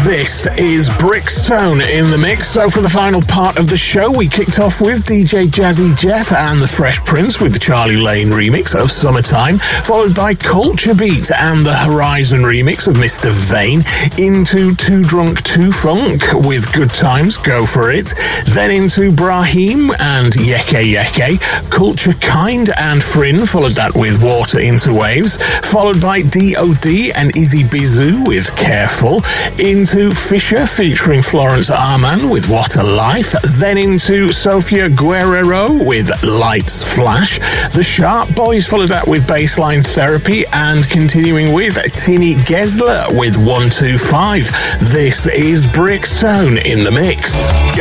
This is Brixtone in the mix. So for the final part of the show, we kicked off with DJ Jazzy Jeff and the Fresh Prince with the Charlie Lane remix of Summertime, followed by Culture Beat and the Horizon remix of Mr. Vane, into Too Drunk Too Funk with Good Times, Go For It, then into Brahim and Yeke Yeke, Culture Kind and Frin, followed that with Water Into Waves, followed by D.O.D. and Izzy Bizou with Careful, into Fisher featuring Florence Arman with What a Life, then into Sofia Guerrero with Lights Flash, the Sharp Boys followed that with Baseline Therapy, and continuing with Tini Gessler with 125. This is Brixtone in the mix.